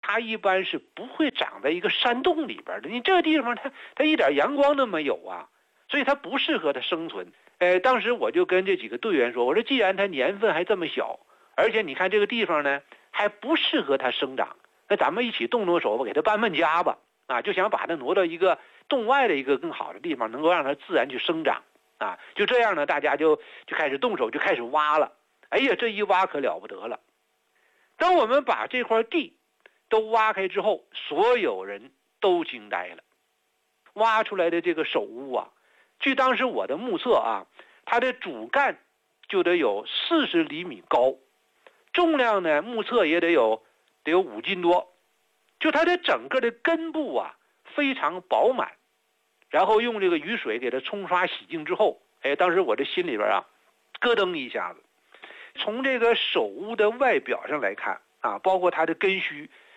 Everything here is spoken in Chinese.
它一般是不会长在一个山洞里边的。你这个地方它一点阳光都没有啊，所以它不适合它生存。当时我就跟这几个队员说，我说既然它年份还这么小，而且你看这个地方呢还不适合它生长，那咱们一起动手吧，给它搬家吧。啊，就想把它挪到一个洞外的一个更好的地方，能够让它自然去生长。啊，就这样呢，大家就开始动手，就开始挖了。哎呀，这一挖可了不得了。当我们把这块地都挖开之后，所有人都惊呆了。挖出来的这个手屋啊，据当时我的目测啊，它的主干就得有40厘米高，重量呢目测也得有5斤多。就它的整个的根部啊非常饱满，然后用这个雨水给它冲刷洗净之后，当时我这心里边啊咯噔一下子。从这个手屋的外表上来看啊，包括它的根须，